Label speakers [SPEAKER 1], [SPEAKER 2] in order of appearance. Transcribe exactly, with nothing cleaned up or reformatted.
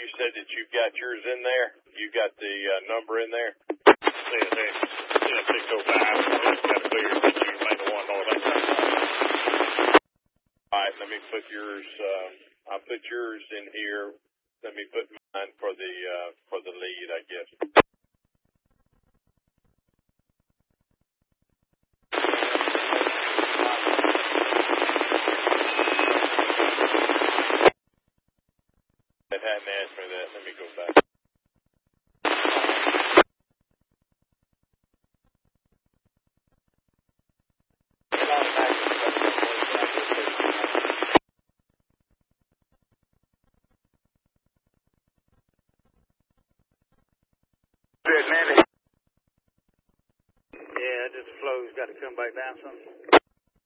[SPEAKER 1] you said that you've got yours in there? You got the uh, number in there?
[SPEAKER 2] Yeah, they, yeah, six oh five. Got to clear your picture. You might want all that.
[SPEAKER 1] All right, let me put yours. Uh, I'll put yours in here. Let me put mine for the uh, for the lead, I guess. It hadn't asked me that. Let me go back.
[SPEAKER 2] Yeah, just the flow's got to come back down something.